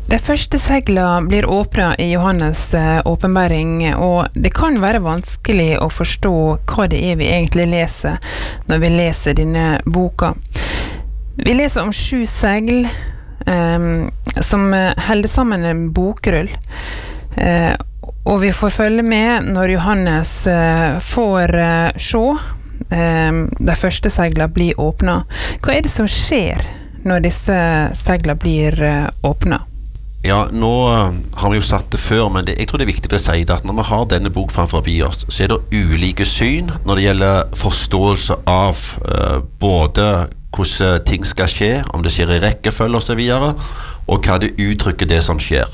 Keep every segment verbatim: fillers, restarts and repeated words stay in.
De første segla blir åpnet i Johannes åpenbaring, og det kan være vanskelig å forstå hva det er vi egentlig leser når vi leser denne boka. Vi leser om sju segl um, som holder sammen en bokrull, uh, og vi får følge med når Johannes uh, får uh, se um, de første segla blir åpnet. Hva er det som skjer når disse segla blir uh, åpnet? Ja, nå har vi jo sagt det før, men det, jeg tror det er viktig å si det at når vi har denne bok framfor oss, så er det ulike syn når det gjelder forståelse av uh, både hvordan ting skal skje, om det skjer i rekkefølge og så videre, og hva det uttrykker det som skjer.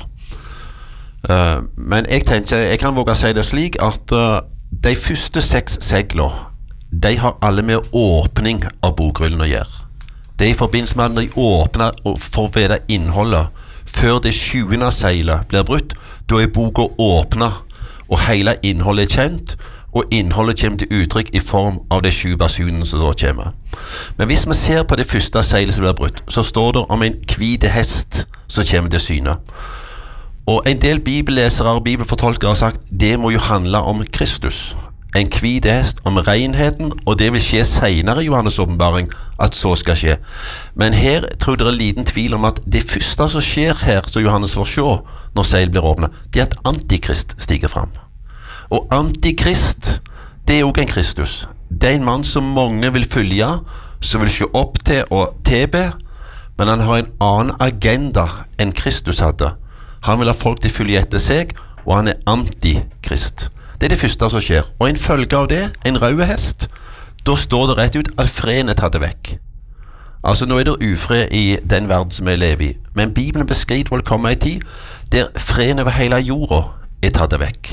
Uh, men jeg tenker, jeg kan våge si det slik at uh, de første seks segler, de har alle med åpning av bokrullen å gjøre. Det er i forbindelse med at de åpner og får vite innholdet. Før det sjuende seilet blir brutt, da er boka åpnet, og hele innholdet er kjent, og innholdet kommer til uttrykk i form av de sju basunene som da kommer. Men hvis vi ser på det første seilet som blir brutt, så står det om en hvite hest som kommer til syne. Og en del bibellesere og bibelfortolkere har sagt, det må jo handle om Kristus. En hvite hest om renheten, og det vil skje senere i Johannes åpenbaring at så skal skje. Men her tror jeg det er liten tvil om at det første som skjer her, som Johannes får se når seil blir åpnet, det er at Antikrist stiger fram. Og Antikrist, det er også en Kristus. Det er en mann som mange vil følge, som vil se opp til og tilbe, men han har en annen agenda enn Kristus hadde. Han vil ha folk til å følge etter seg, og han er Antikrist. Det er det første som skjer. Og en følge av det, en rød hest, da står det rett ut at freden er tatt vekk. Altså nå er det ufred i den verden som vi lever i. Men Bibelen beskriver vel komme i tid der freden over hele jorda er tatt vekk.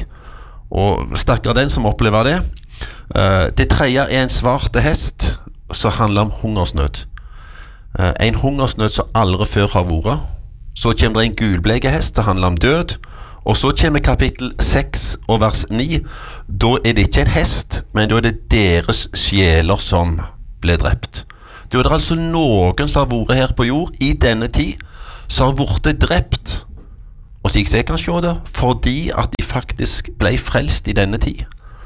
Og stakkar den som opplever det. Uh, det tredje er en svarte hest som handler om hungersnød. Uh, en hungersnød som aldri før har vært. Så kommer det en gulbleke hest som handler om død. Og så kommer kapittel seks og vers ni. Da er det ikke en hest, men da er det deres sjeler som ble drept. Da er det altså noen som har vært her på jord i denne tid, som har vært drept. Og slik jeg kan se det, fordi at de faktisk ble frelst i denne tid.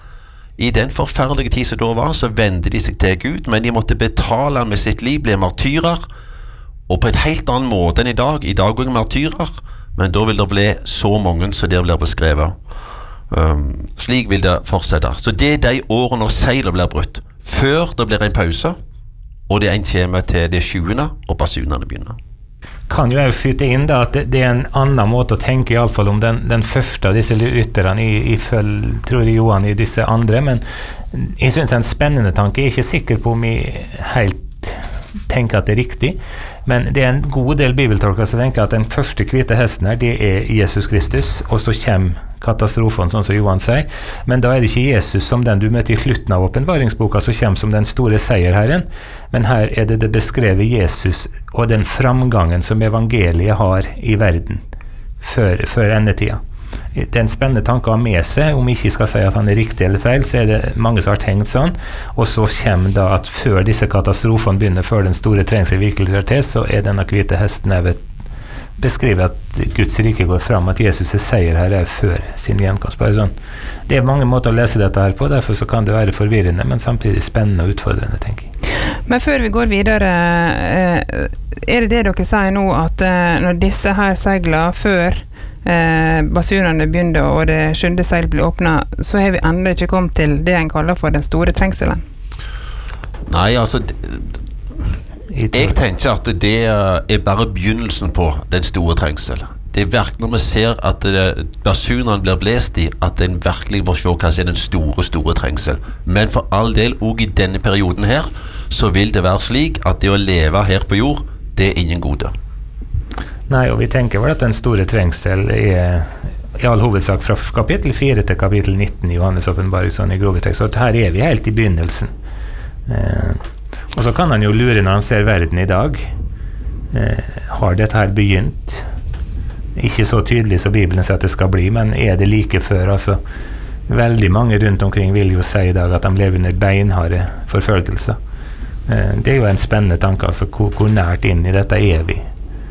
I den forferdelige tid som da var, så vendte de seg til Gud, men de måtte betale med sitt liv, ble martyrer, og på et helt annen måte enn i dag. I dag er martyrer, men da vil det bli så mange som det blir beskrevet. Um, slik vil det fortsette. Så det er de årene når seilet blir brutt, før det blir en pause, og det en kommer til det sjuende, og basunene begynner. Kan jo jeg skyte inn da, at det, det er en annen måte å tenke i alle fall om den, den første av disse rytterne i, i følge, tror jeg Johan, i disse andre, men jeg synes det er en spennende tanke. Jeg er ikke sikker på om jeg helt tenker at det er riktig, men det er en god del bibeltolkere som tenker at den første hvite hesten her, det er Jesus Kristus, og så kommer katastrofen, sånn som Johan sier, men da er det ikke Jesus som den du møter i slutten av åpenbaringsboka, som kommer som den store seierherren, men her er det det beskrevet Jesus og den framgangen som evangeliet har i verden før, før endetida. Det er en spennende tanke å ha med seg. Om jeg ikke skal si at han er riktig eller feil, så er det mange som har tenkt sånn, og så kommer da at før disse katastrofene begynner, før den store trengsel virkelig trer til, så er denne hvite hesten evet beskriver at Guds rike går fram, at Jesus er seier her er før sin gjenkomst. Bare sånn. Det er mange måter å lese dette her på, derfor så kan det være forvirrende, men samtidig spennende og utfordrende, tenker jeg. Men før vi går videre, er det det dere sier nå, at når disse her segler før eh, basunene begynner og det sjuende seil blir åpnet, så har vi enda ikke kommet til det en kaller for den store trengselen? Nei, altså jeg tenker at det er bare begynnelsen på den store trengsel. Det er virkelig når vi ser at basunene blir blæst i, at en virkelig får se hva som er den store, store trengsel. Men for all del, også i denne perioden her, så vil det være slik at det å leve her på jord, det er ingen gode. Nei, og vi tenker vel at den store trengsel er i all hovedsak fra kapittel fire til kapittel nitten i Johannes åpenbaring, sånn i grove tekst. Så her er vi helt i begynnelsen. Eh, og så kan han jo lure når han ser verden i dag. Eh, har dette her begynt? Ikke så tydelig som Bibelen sier at det skal bli, men er det like før? Altså, veldig mange rundt omkring vil jo si i dag at de lever under beinharde forfølgelser. Eh, det er jo en spennende tanke, altså hvor, hvor nært inn i dette er vi.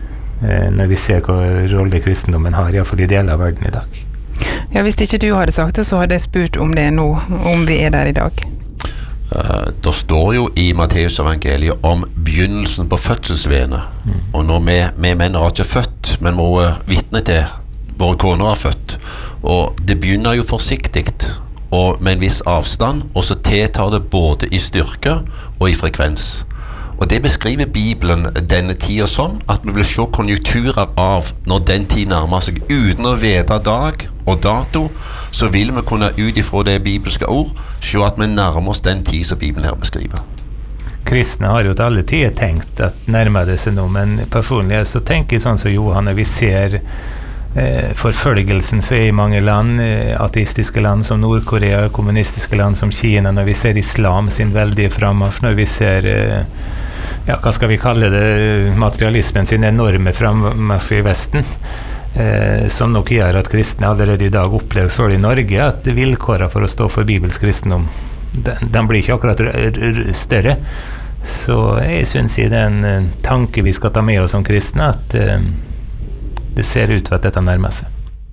eh, når vi ser hva rolle kristendommen har, i hvert fall i deler av verden i dag. Ja, hvis ikke du hadde sagt det, så hadde jeg spurt om det nå, om vi er der i dag. Uh, det står jo i Matteus evangeliet om begynnelsen på fødselsvene. Mm. Og når vi, vi menn er ikke født, men må vitne til våre koner er født. Og det begynner jo forsiktig, og med en viss avstand, og så tiltar det både i styrke og i frekvens. Og det beskriver Bibelen denne tiden sånn, at vi vil se konjunkturer av når den tid nærmer seg. Uten å vite dag og dato, så vil vi kunne ut ifra det bibelske ord, se at vi nærmer oss den tid som Bibelen her beskriver. Kristne har jo til alle tider tenkt at nærmer det seg noe, men personlig så tenker jeg sånn som Johan, når vi ser eh, forfølgelsen som er i mange land, eh, ateistiske land som Nord-Korea, kommunistiske land som Kina, når vi ser islam sin veldige frammarsj, når vi ser eh, ja, hva skal vi kalle det, materialismen sin enorme frammarsj i Vesten, eh, som nok gjør at kristne allerede i dag opplever før i Norge at vilkårene for å stå for bibelsk kristendom, den, den blir ikke akkurat større. Så jeg synes det er en tanke vi skal ta med oss som kristne, at eh, det ser ut til at dette nærmer seg.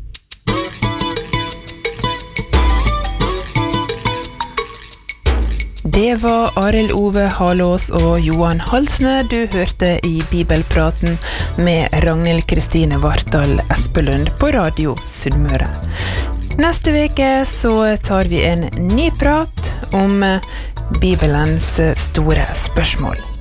Det var Arild Ove Halås og Johan Halsne du hørte i Bibelpraten med Ragnhild Kristine Vartdal Espelund på Radio Sunnmøre. Neste veke så tar vi en ny prat om Bibelens store spørsmål.